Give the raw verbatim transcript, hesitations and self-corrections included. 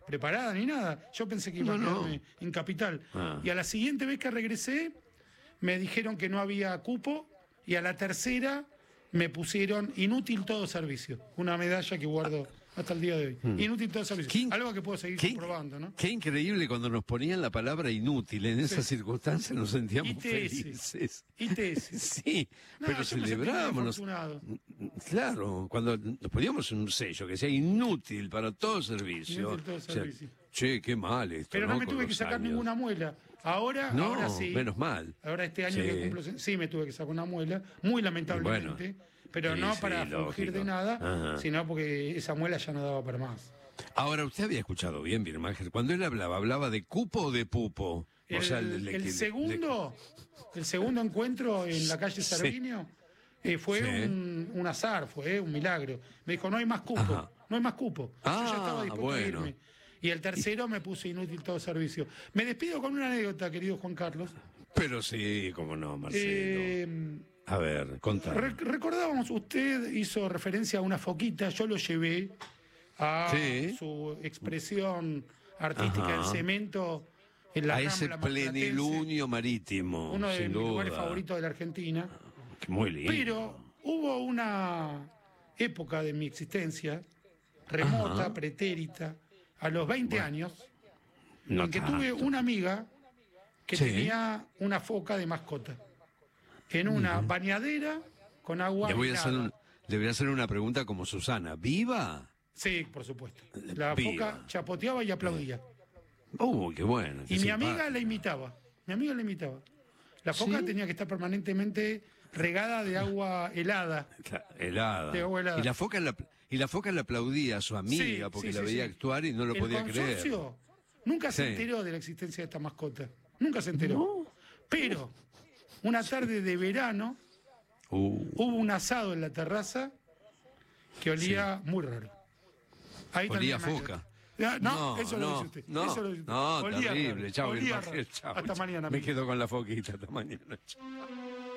preparada ni nada. Yo pensé que iba No, a quedarme no. en Capital. Ah. Y a la siguiente vez que regresé, me dijeron que no había cupo, y a la tercera me pusieron inútil todo servicio. Una medalla que guardo hasta el día de hoy. Hmm. Inútil todo servicio. ¿Quién- Algo que puedo seguir qué- comprobando, ¿no? Qué increíble cuando nos ponían la palabra inútil. En esas Sí. circunstancias nos sentíamos I T S. felices. I T S. Sí, No, pero yo me sentí muy celebrábamos. nos- afortunado. Claro, cuando nos poníamos un sello que sea inútil para todo servicio. Inútil todo o sea, servicio. che, qué mal esto. Pero no, me Con tuve que los sacar años. ninguna muela. Ahora, No, ahora sí. menos mal. Ahora este año Sí. que cumplo, sí me tuve que sacar una muela, muy lamentablemente, pero sí, no sí, para lógico. fingir de nada, Ajá. sino porque esa muela ya no daba para más. Ahora, usted había escuchado bien, Birmacher. Cuando él hablaba, ¿hablaba de cupo o de pupo? El, o sea, le- le- el le- segundo, el segundo encuentro en la calle Sí. Sarvinio eh, fue Sí. un, un azar, fue un milagro. Me dijo, no hay más cupo, Ajá. no hay más cupo. Yo ya Ah, estaba dispuesto bueno. a irme. Y el tercero me puso inútil todo servicio. Me despido con una anécdota, querido Juan Carlos. Pero sí, cómo no, Marcelo. Eh, A ver, contame. Re- recordábamos, usted hizo referencia a una foquita, yo lo llevé a Sí. su expresión artística, Ajá. el cemento en la A ese Rambla marplatense, plenilunio marítimo, uno de sin mis lugares duda. favoritos de la Argentina. Muy lindo. Pero hubo una época de mi existencia, remota, Ajá. pretérita, a los veinte años, No en que tanto. tuve una amiga que Sí. tenía una foca de mascota, en una bañadera con agua Le voy, a helada. hacer un- le voy a hacer una pregunta como Susana. ¿Viva? Sí, por supuesto. La Viva. foca chapoteaba y aplaudía. Uy, qué bueno. qué Y mi simpático. amiga la imitaba. Mi amiga la imitaba. La foca ¿Sí? tenía que estar permanentemente regada de agua helada. Cla- Helada. De agua helada. Y la foca la, y la foca le aplaudía a su amiga Sí, porque sí, la sí, veía sí. actuar y no lo El podía creer. consorcio nunca se Sí. enteró de la existencia de esta mascota. Nunca se enteró. No. Pero una tarde de verano Uh, hubo un asado en la terraza que olía muy raro. Ahí Olía termina mi foca. anécdota. Ah, No, No, eso lo no, dice usted. no, eso lo dice usted. no, Olía terrible. raro, Chao, olía Birmacher, raro. chao. Hasta mañana. Me amigo. quedo con la foquita. Hasta mañana. Chao.